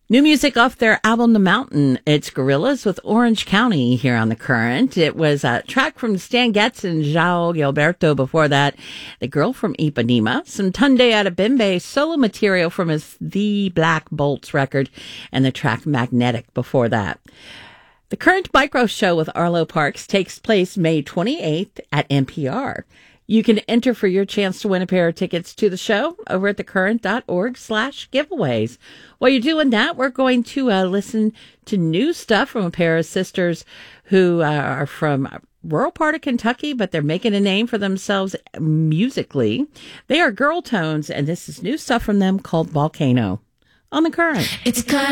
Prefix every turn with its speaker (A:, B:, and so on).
A: New music off their album The Mountain. It's Gorillaz with Orange County here on The Current. It was a track from Stan Getz and João Gilberto before that. The Girl from Ipanema. Some Tunde Adebimbe solo material from his The Black Bolts record, and the track Magnetic before that. The Current Micro Show with Arlo Parks takes place May 28th at NPR. You can enter for your chance to win a pair of tickets to the show over at thecurrent.org/giveaways. While you're doing that, we're going to listen to new stuff from a pair of sisters who are from rural part of Kentucky, but they're making a name for themselves musically. They are Girl Tones, and this is new stuff from them called Volcano on The Current.
B: It's kind